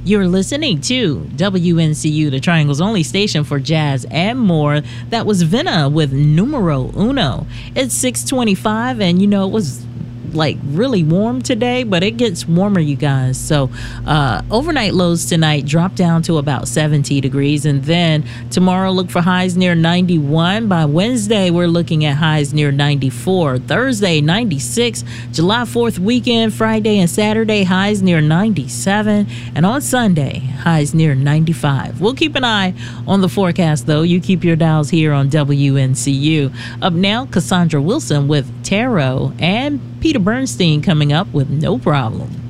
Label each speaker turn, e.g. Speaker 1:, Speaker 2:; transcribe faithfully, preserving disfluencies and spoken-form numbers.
Speaker 1: You're listening to W N C U, the Triangle's only station for jazz and more. That was Venna with Numero Uno. It's six twenty-five, and you know, it was like really warm today, but it gets warmer, you guys. So uh overnight lows tonight drop down to about seventy degrees, and then tomorrow look for highs near ninety-one. By Wednesday we're looking at highs near ninety-four. Thursday ninety-six. July fourth weekend, Friday and Saturday, highs near ninety-seven, and on Sunday highs near ninety-five. We'll keep an eye on the forecast though. You keep your dials here on W N C U. Up now, Cassandra Wilson with Tarot, and Peter Bernstein coming up with No Problem.